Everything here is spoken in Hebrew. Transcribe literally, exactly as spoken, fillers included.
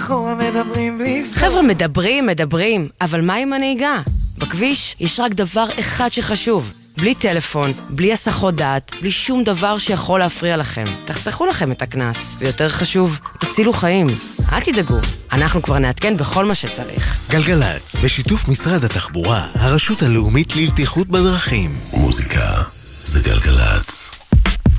מאחורה מדברים בלי סוף. חבר'ה, מדברים, מדברים, אבל מה עם הנהיגה? בכביש יש רק דבר אחד שחשוב. בלי טלפון, בלי הסחות דעת, בלי שום דבר שיכול להפריע לכם. תחסכו לכם את הכנס, ויותר חשוב, תצילו חיים. אל תדאגו, אנחנו כבר נעדכן בכל מה שצריך. גלגלץ, בשיתוף משרד התחבורה, הרשות הלאומית לבטיחות בדרכים. מוזיקה זה גלגלץ.